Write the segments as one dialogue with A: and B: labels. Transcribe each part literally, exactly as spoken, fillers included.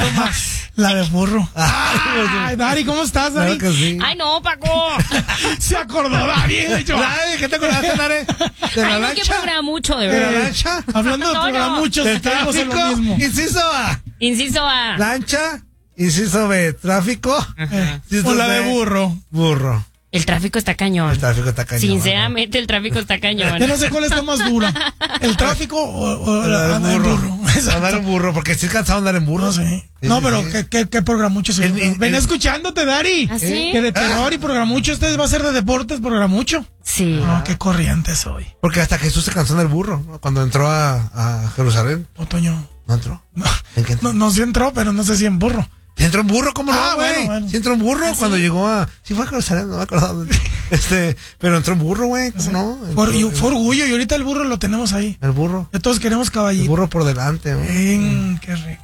A: La de burro. Ay, Dari, ¿cómo estás, Dari?
B: Claro que sí.
C: Ay, no, Paco.
A: Se acordó, Dari.
B: Dari, ¿qué te acordaste, Dari? ¿De la
C: Ay, no,
B: lancha?
C: que programa mucho, de
B: ¿De la
C: verdad.
B: lancha?
A: Hablando de
C: No, no.
A: programuchos,
B: ¿Del
A: caemos en lo
B: tráfico?
A: mismo.
B: Inciso A.
C: Inciso A.
B: Lancha. Inciso B. Tráfico.
A: Eh,
B: Inciso
A: o la de
B: C,
A: burro.
B: Burro.
C: El tráfico está cañón.
B: El tráfico está cañón.
C: Sinceramente, el tráfico está cañón.
A: Yo no sé cuál está más dura. ¿El tráfico o, o
B: ¿no?
A: la,
B: Andar en
A: el
B: burro.
A: burro? Exacto.
B: Andar en burro, porque estoy cansado de andar en burro.
A: No sé. No, pero ¿qué, qué, qué programucho se
B: El- el-
A: Ven
B: el-
A: escuchándote, Dari.
C: ¿Ah, sí?
A: Que de terror y programucho. Este va a ser de deportes, programucho.
C: Sí.
A: No, qué corriente soy.
B: Porque hasta Jesús se cansó del burro, ¿no? Cuando entró a, a Jerusalén.
A: Otoño.
B: ¿No entró?
A: No,
B: ¿En qué entró?
A: no, no sí entró, pero no sé si en burro.
B: ¿Sí entró en burro? ¿Cómo
A: Ah,
B: no, güey?
A: bueno, bueno.
B: Sí entró en burro cuando llegó a... Sí fue a Jerusalén, no me acuerdo dónde. Este, pero entró en burro, güey, ¿cómo no?
A: Por,
B: Entró-
A: y fue orgullo y ahorita el burro lo tenemos ahí.
B: El burro.
A: Ya todos queremos
B: El
A: caballito.
B: burro por delante, güey.
A: Mm, qué rico.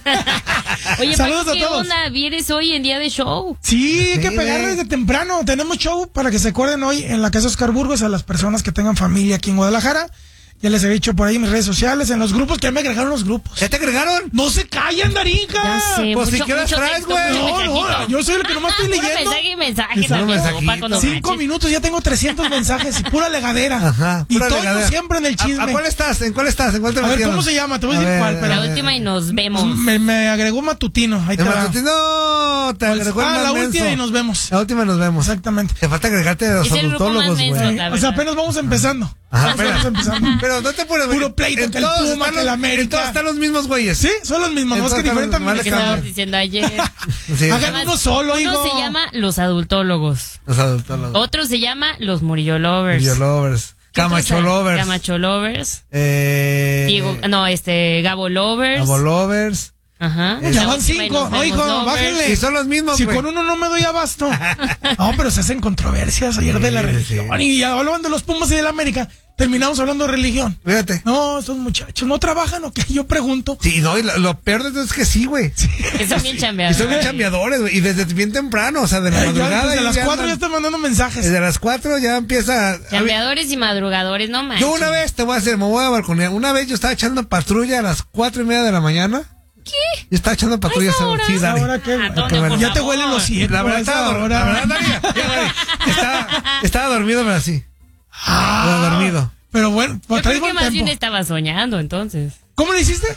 C: Oye,
A: Saludos
C: Paco,
A: a
C: ¿qué
A: todos.
C: onda? ¿Vienes hoy en día de show?
A: Sí, hay que
B: Sí,
A: pegar
B: güey.
A: desde temprano. Tenemos show para que se acuerden hoy en la Casa Oscar Burgos a las personas que tengan familia aquí en Guadalajara. Ya les he dicho por ahí en mis redes sociales, en los grupos, que ya me agregaron los grupos.
B: ¿Ya te agregaron?
A: ¡No se callan, Darica!
C: Ya sé,
B: pues,
C: mucho,
B: si quieres
C: mucho
B: traes,
C: texto,
B: güey.
C: mucho
A: No,
C: mensajito.
A: no, yo soy el que nomás estoy
C: Puro
A: leyendo.
C: mensaje y mensaje
B: Puro
C: también,
B: mensajito.
C: Paco, no
A: Cinco
C: manches.
A: minutos, ya tengo trescientos mensajes y pura legadera.
B: Ajá.
A: Y
B: pura
A: Toño
B: legadera.
A: siempre en el
B: ¿A-
A: chisme.
B: ¿A, cuál estás? ¿En cuál estás? ¿En cuál te
A: A ver,
B: metieron?
A: ¿cómo se llama? Te voy a decir
B: ver,
A: cuál, pero-
C: La última y nos vemos.
A: Me, me agregó matutino. Ahí te
B: El
A: va.
B: matutino te
A: Pues,
B: agregó el
A: ah,
B: más
A: la
B: menso.
A: última y nos vemos.
B: La última y nos vemos.
A: Exactamente.
B: Te falta agregarte a los
C: Es el grupo más
B: odontólogos,
C: menso,
B: güey.
C: la
A: O sea,
C: verdad.
A: apenas vamos empezando.
B: Ajá,
A: Apenas vamos
B: pero,
A: empezando.
B: pero no te pones...
A: Puro pleito,
B: en
A: que el
B: todos
A: Puma,
B: están
A: que el
B: los-
A: América.
B: En todos están los mismos güeyes.
A: Sí, son los mismos, más que
B: Entonces,
A: diferentes
B: vale,
C: ¿Qué
B: cambia.
C: estabas diciendo ayer?
B: Sí,
A: Hagan
C: Además,
A: uno solo,
C: Uno
A: hijo.
C: se llama Los Adultólogos.
B: los odontólogos.
C: Otro se llama Los Murillo Lovers.
B: Video lovers.
C: ¿Qué otro
B: Camacho
C: hay?
B: lovers.
C: Camacho Lovers.
B: Eh...
C: Diego, no, este, Gabo Lovers.
B: Gabo lovers.
C: Ajá.
A: Ya
C: La
A: van
C: última y
A: cinco.
C: nos
A: No,
C: vemos
A: hijo,
C: lovers.
A: bájenle.
B: Y son los mismos,
A: Si
B: güey.
A: con uno no me doy abasto. No, pero se hacen controversias ayer de la
B: Sí,
A: religión.
B: sí.
A: Y ya hablando de los Pumas y de la América, terminamos hablando de religión.
B: Fíjate.
A: No, estos muchachos no trabajan o qué, yo pregunto.
B: Sí, no, y lo, lo peor de todo es que sí, güey.
C: Que son bien
B: Y
C: chambeados.
B: son bien chambeadores, güey. Y desde bien temprano, o sea, de la
A: Ay, ya
B: madrugada.
A: desde
B: y
A: las
B: ya
A: cuatro ya
B: andan-
A: están mandando mensajes.
B: Desde las cuatro ya empieza.
C: Chambeadores y madrugadores, no manches.
B: Yo una vez te voy a hacer, me voy a balconear. Una vez yo estaba echando patrulla a las cuatro y media de la mañana.
C: ¿Qué?
B: Yo estaba echando patrulla.
C: ¿A esa hora?
B: Sí, Dari.
A: Ahora qué,
C: Ah,
A: güey?
C: Toño, por
A: Ya te
C: favor.
A: huelen los cielos.
B: La verdad, estaba, dor- la verdad, Dari, ya, Dari, estaba, estaba dormido, pero así. Estaba dormido.
A: Pero bueno,
C: Yo
A: pues
C: creo
A: traes
C: que
A: buen
C: más bien
A: tempo.
C: estaba soñando, entonces.
A: ¿Cómo le hiciste?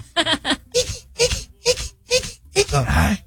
A: Ay.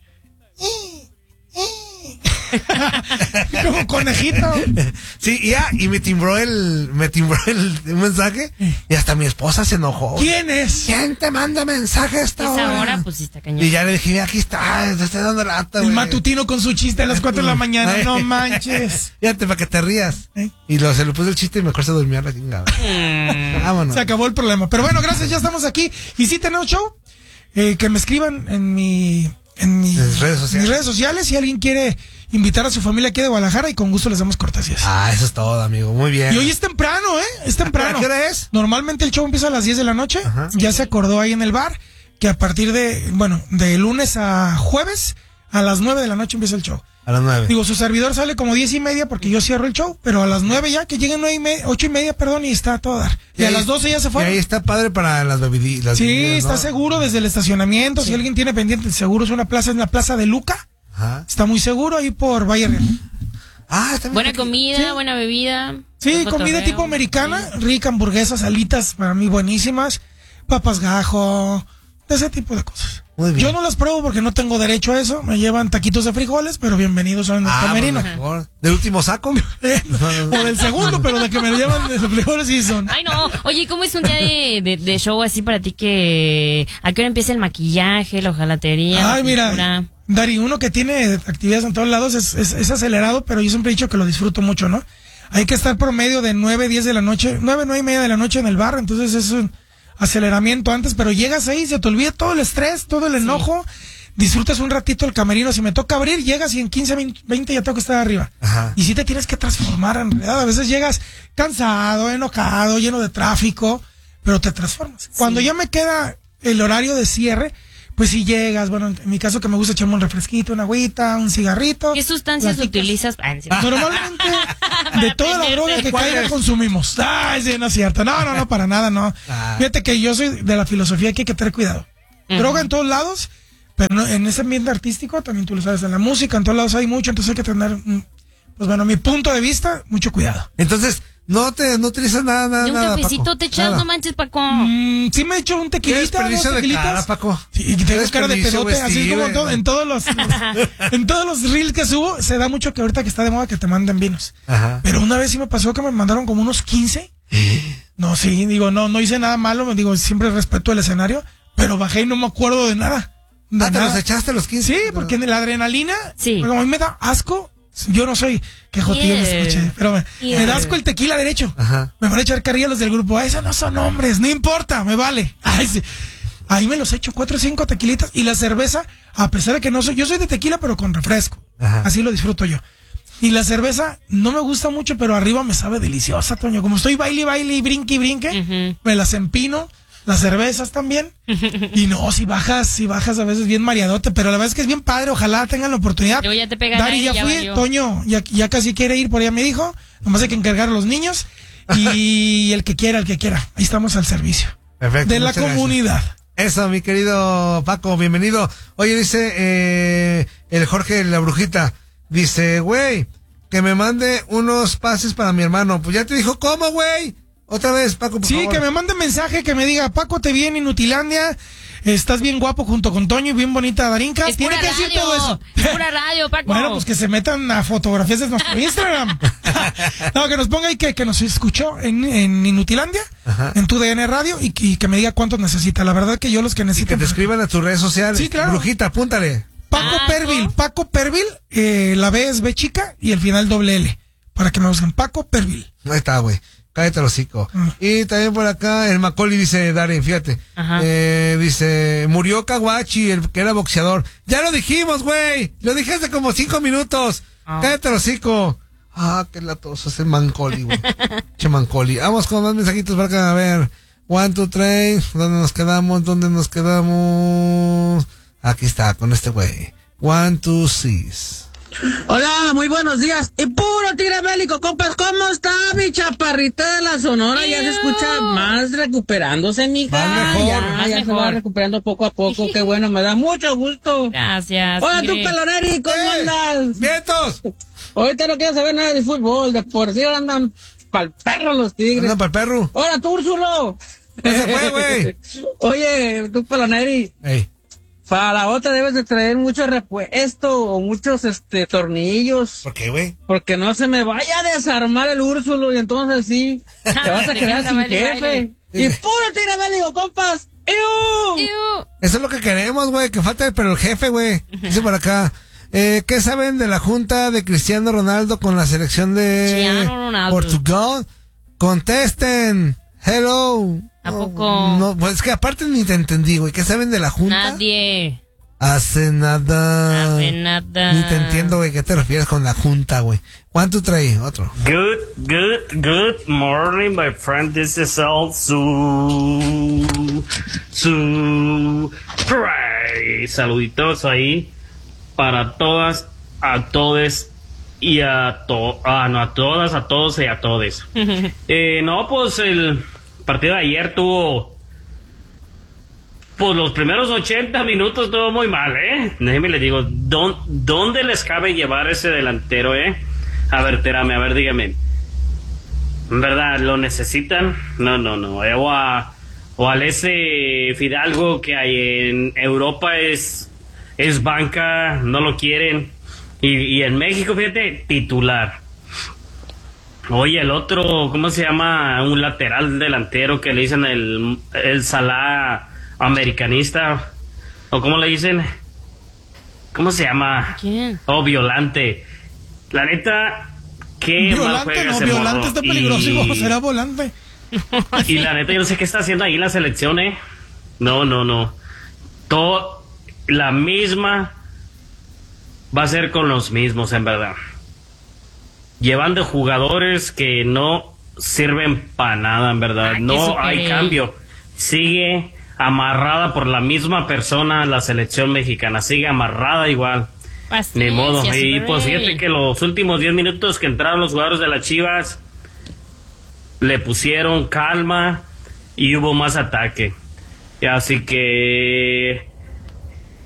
A: Como conejito.
B: Sí, y ya, y me timbró el, me timbró el, un mensaje, y hasta mi esposa se enojó.
A: ¿Quién es?
B: ¿Quién te manda mensaje a esta
C: Esa
B: hora?
C: hora, pues sí está
B: Y
C: cañón.
B: ya le dije, mira, aquí está, te estoy dando lata,
A: El
B: güey.
A: matutino con su chiste a las cuatro de la mañana.
B: Ay.
A: No manches.
B: Fíjate, para que te rías.
A: ¿Eh?
B: Y lo, se le puso el chiste y me acuerdo de dormir a la chingada. Vámonos.
A: Se acabó el problema. Pero bueno, gracias, ya estamos aquí. Y sí tenemos show. Eh, que me escriban en mi en mi-
B: En redes sociales.
A: mis redes sociales si alguien quiere invitar a su familia aquí de Guadalajara y con gusto les damos cortesías.
B: Ah, eso es todo, amigo. Muy bien.
A: Y hoy es temprano, ¿eh? Es temprano.
B: ¿A qué hora es?
A: Normalmente el show empieza a las diez de la noche.
B: Ajá.
A: Ya se acordó ahí en el bar que a partir de, bueno, de lunes a jueves a las nueve de la noche empieza el show.
B: A las nueve.
A: Digo, su servidor sale como diez y media porque yo cierro el show, pero a las nueve ya, que lleguen nueve y media, ocho y media, perdón, y está a todo dar. Y, a
B: ahí-
A: las doce ya se
B: Y
A: fue.
B: ahí está padre para las bebidas.
A: Sí, está seguro desde el estacionamiento. Si alguien tiene pendiente el seguro, es una plaza, en la plaza de Luca.
B: Ajá.
A: Está muy seguro ahí por Valle Real.
B: Ah, está bien.
C: Buena comida,
A: Sí.
C: buena bebida.
A: Sí,
C: buen
A: comida
C: cotorreo.
A: tipo americana, rica, hamburguesas, alitas, para mí buenísimas, papas gajo, de ese tipo de cosas.
B: Muy bien.
A: Yo no las pruebo porque no tengo derecho a eso, me llevan taquitos de frijoles, pero bienvenidos son el
B: Ah,
A: camerino.
B: por favor. ¿Del último saco?
A: Eh, o del segundo, pero de que me llevan de frijoles sí son.
C: Ay, no. Oye, ¿cómo es un día de, de, de show así para ti que... ¿A qué hora empieza el maquillaje, la hojalatería?
A: Ay,
C: la
A: mira,
C: pintura?
A: Dari, uno que tiene actividades en todos lados es, es, es acelerado, pero yo siempre he dicho que lo disfruto mucho, ¿no? Hay que estar promedio de nueve, diez de la noche, nueve, nueve y media de la noche en el bar, entonces es un aceleramiento antes, pero llegas ahí, se te olvida todo el estrés, todo el enojo, disfrutas un ratito el camerino, si me toca abrir, llegas y en quince, veinte ya tengo que estar arriba.
B: Ajá.
A: Y si te tienes que transformar en realidad, a veces llegas cansado, enojado, lleno de tráfico, pero te transformas. Cuando ya me queda el horario de cierre, pues si llegas, bueno, en mi caso que me gusta echarme un refresquito, una agüita, un cigarrito.
C: ¿Qué sustancias
A: platicas.
C: utilizas? Ah, no, sí.
A: Normalmente, de toda la
C: aprenderte.
A: droga que
B: ¿Cuál
A: caiga
B: es?
A: consumimos. Ay, sí, no es cierto. No, no, no, para nada, no.
B: Ah.
A: Fíjate que yo soy de la filosofía que hay que tener cuidado.
C: Ujú.
A: Droga en todos lados, Pero no, en ese ambiente artístico, también tú lo sabes, en la música, en todos lados hay mucho, entonces hay que tener, mm, pues bueno, mi punto de vista, mucho cuidado.
B: Entonces, no te no utilizas nada, nada,
C: Y un
B: nada,
C: cafecito
B: Paco.
C: te echas,
B: Nada.
C: no manches, Paco.
A: Mm, sí me he hecho un
B: ¿Qué
A: tequilita, dos
B: desperdicio de
A: tequilitas.
B: cara, Paco?
A: Sí, y
B: ¿Qué
A: tengo cara de
B: desperdicio,
A: pedote,
B: güey?
A: así
B: Sí,
A: como
B: güey,
A: en, to-
B: no.
A: en todos los, en todos los reels que subo, se da mucho que ahorita que está de moda que te manden vinos.
B: Ajá.
A: Pero una vez sí me pasó que me mandaron como unos quince. No, sí, digo, no, no hice nada malo, digo, siempre respeto el escenario, pero bajé y no me acuerdo de nada. De
B: Ah, ¿te
A: nada.
B: los echaste los quince?
A: Sí, porque en la adrenalina,
C: Sí.
A: como a mí me da asco, yo no soy, que jotillo me
C: Yeah.
A: escuché, pero me,
C: Yeah.
A: me da asco el tequila derecho.
B: Ajá.
A: Me van a echar carrilla los del grupo, ah, esos no son hombres, no importa, me vale. Ay, sí. Ahí me los echo, cuatro o cinco tequilitas, y la cerveza, a pesar de que no soy, yo soy de tequila, pero con refresco.
B: Ajá.
A: Así lo disfruto yo. Y la cerveza no me gusta mucho, pero arriba me sabe deliciosa, Toño. Como estoy baile, baile y brinque y brinque,
C: Ujú.
A: me las empino, las cervezas también. Y no, si bajas, si bajas a veces bien mareadote, pero la verdad es que es bien padre, ojalá tengan la oportunidad.
C: Luego ya te pegan
A: Dari
C: ahí,
A: ya
C: ya
A: fui,
C: valió.
A: Toño ya, ya casi quiere ir, por allá me dijo, nomás hay que encargar a los niños y el que quiera, el que quiera. Ahí estamos al servicio.
B: Perfecto.
A: De la
B: muchas gracias.
A: comunidad.
B: Eso, mi querido Paco, bienvenido. Oye, dice eh, el Jorge La Brujita, dice, güey, que me mande unos pases para mi hermano. Pues ya te dijo, ¿cómo, güey? Otra vez, Paco, por
A: Sí,
B: favor.
A: que me mande mensaje, que me diga, Paco, te vi en Inutilandia, estás bien guapo junto con Toño y bien bonita Darinka.
C: Es
A: Tiene
C: pura
A: que decir
C: radio,
A: todo eso.
C: es pura radio, Paco.
A: Bueno, pues que se metan a fotografías de nuestro Instagram. No, que nos ponga ahí que, que nos escuchó en, en Inutilandia,
B: Ajá.
A: en tu D N Radio, y, y que me diga cuántos necesita. La verdad que yo los que
B: Y que
A: necesito.
B: te escriban a tus redes sociales.
A: Sí, claro.
B: Brujita, apúntale.
A: Paco
C: Paco.
A: Pervil, Paco Pervil, eh, la B es B chica y el final doble L. Para que me busquen, Paco Pervil.
B: Ahí está, güey. Cállate el hocico.
A: Ah.
B: Y también por acá, el Macaulay dice, Darren, fíjate.
C: Ajá.
B: Eh, dice, murió Kawachi, el que era boxeador. Ya lo dijimos, güey. Lo dije hace como cinco minutos.
C: Ah.
B: Cállate el hocico. Ah, qué latoso es el Mancoli, güey. Che Mancoli. Vamos con más mensajitos para acá. A ver. One, two, three. ¿Dónde nos quedamos? ¿Dónde nos quedamos? Aquí está, con este güey. One, two, six.
D: Hola, muy buenos días. Y puro tigre bélico, compas, ¿cómo está mi chaparrita de la Sonora? Ya se escucha más recuperándose, mija.
B: Más mejor,
D: ya,
C: más
D: ya se
C: mejor.
D: va recuperando poco a poco. Qué bueno, me da mucho gusto.
C: Gracias.
D: Hola, tú,
C: tigre.
D: peloneri, ¿cómo
B: ¡Eh!
D: andas?
B: ¡Vientos!
D: Ahorita no quiero saber nada de fútbol, de por sí ahora andan pa'l perro los tigres.
B: Anda para el perro.
D: Hola, tú, Úrsulo.
B: ¿Qué se fue, güey?
D: Oye, tú, peloneri,
B: Ey.
D: para la otra debes de traer mucho repuesto o muchos, este, tornillos.
B: ¿Por qué, güey?
D: Porque no se me vaya a desarmar el Úrsulo y entonces sí, te vas a
C: Te
D: quedar
C: quedas a
D: sin
C: baile,
D: jefe.
C: baile.
D: Y puro tira bélico, compas. ¡Iu!
C: Iu.
B: Eso es lo que queremos, güey, que falta pero el jefe, güey. Dice por acá. Eh, ¿Qué saben de la junta de Cristiano Ronaldo con la selección de
C: Cristiano Ronaldo.
B: Portugal? Contesten. Hello.
C: ¿A
B: No,
C: poco?
B: No, pues es que aparte ni te entendí, güey. ¿Qué saben de la junta?
C: Nadie.
B: Hace nada.
C: Hace nada.
B: Ni te entiendo, güey. ¿Qué te refieres con la junta, güey? One, two, three. Otro.
E: Good, good, good morning, my friend. This is all su, su, Pray. Saluditos ahí para todas, a todes y a to, ah, no, a todas, a todos y a todes. eh, no, pues el partido de ayer tuvo, pues los primeros ochenta minutos estuvo muy mal, ¿eh? Déjeme le digo, ¿dó- ¿dónde les cabe llevar ese delantero, eh? A ver, térame, a ver, dígame. ¿En verdad lo necesitan? No, no, no. Eh, o, a, o al ese Fidalgo que hay en Europa es, es banca, no lo quieren. Y, y en México, fíjate, titular. Oye, el otro, ¿cómo se llama? Un lateral delantero que le dicen el, el Salah americanista. ¿O cómo le dicen? ¿Cómo se llama?
C: ¿Quién?
E: Oh, Violante. La neta, qué mal
A: Violante,
E: juega
A: no,
E: ese
A: Violante
E: morro.
A: está peligroso,
E: Y-
A: será volante.
E: y la neta, yo no sé qué está haciendo ahí en la selección, ¿eh? No, no, no. Todo, la misma va a ser con los mismos, en verdad. Llevando jugadores que no sirven para nada, en verdad.
C: Ay,
E: No
C: qué
E: hay
C: super-
E: cambio. Sigue amarrada por la misma persona la selección mexicana. Sigue amarrada igual. Ni
C: Paciencia,
E: modo. Y
C: Super
E: pues
C: Rey.
E: fíjate que los últimos diez minutos que entraron los jugadores de las Chivas le pusieron calma y hubo más ataque. Así que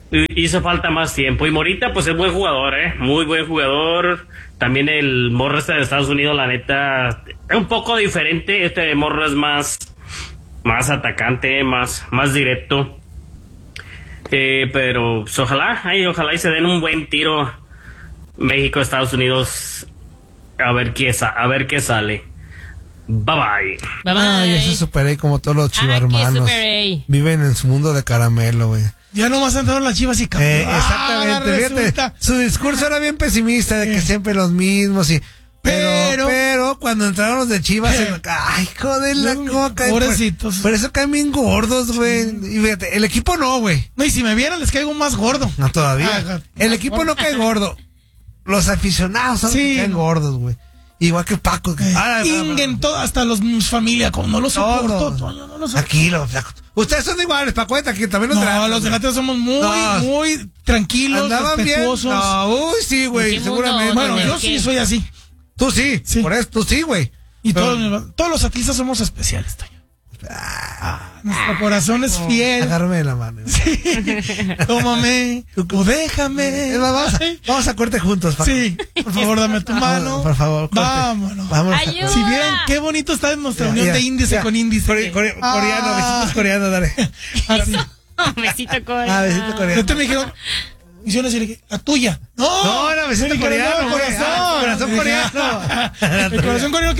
E: Y- Hizo falta más tiempo. Y Morita, pues es buen jugador, ¿eh? Muy buen jugador. También el morro este de Estados Unidos, la neta, es un poco diferente. Este morro es más, más atacante, más, más directo. Eh, pero pues, ojalá, ay, ojalá y se den un buen tiro México, Estados Unidos. A ver qué, sa- a ver qué sale. Bye bye.
C: Bye bye.
B: Ay, ese Super A como todos los
C: Ah,
B: chivarmanos.
C: qué Super A.
B: Viven en su mundo de caramelo, güey.
A: Ya nomás entraron las Chivas y cambió.
B: Eh,
A: Ah,
B: exactamente, fíjate,
A: resulta.
B: su discurso era bien pesimista de que
A: Eh.
B: siempre los mismos y pero,
A: Pero-
B: pero cuando entraron los de Chivas,
A: Eh.
B: se- ay, joder la
A: Los
B: coca.
A: pobrecitos.
B: Por, por eso caen bien gordos, güey. Y fíjate, el equipo no, güey.
A: No, y si me vieran les caigo más gordo.
B: No todavía.
A: Ah,
B: El equipo no cae gordo. Los aficionados son los
A: Sí,
B: que caen
A: no.
B: gordos, güey. Igual que Paco. que-
A: Eh,
B: Ah,
A: Inguen todo, hasta los mis familia, como no los soporto,
B: Todos.
A: Toño, no los soporto.
B: Aquí los ustedes son iguales, Paco, aquí también los
A: No,
B: traen,
A: los
B: güey.
A: delanteros somos muy,
B: No.
A: muy tranquilos,
B: Andaban bien.
A: respetuosos.
B: No, uy, sí, güey,
C: ¿En qué
B: seguramente.
C: mundo?
A: Bueno,
C: ¿De
A: yo
C: qué?
A: sí soy así.
B: Tú sí,
A: Sí.
B: por eso, tú sí, güey.
A: Y
B: Pero-
A: todos, mis- todos los atletas somos especiales, Toño. Ah, nuestro corazón es fiel.
B: Agárrame de la mano.
A: Tómame o déjame.
B: Es más, vamos, a,
A: Ay,
B: vamos a corte juntos, Paco.
A: sí, por favor, dame tu mano.
B: Por favor, corte.
A: Vámonos.
B: Vámonos a
C: Ayuda.
B: corte.
A: Si vieran qué bonito está nuestra
B: Ya,
A: unión
B: ya,
A: de índice
B: ya.
A: con índice.
B: Core- core- coreano,
A: Ah.
B: besitos coreanos, dale.
A: Así.
C: Besito con.
B: Ah, besito coreano.
A: Entonces me dijeron, hicieron así, le dije, la tuya. No,
B: No, era besito
A: Me dijeron,
B: coreano,
A: no,
B: güey.
A: corazón.
B: Ah, corazón
A: Dije,
B: coreano.
A: El corazón coreano.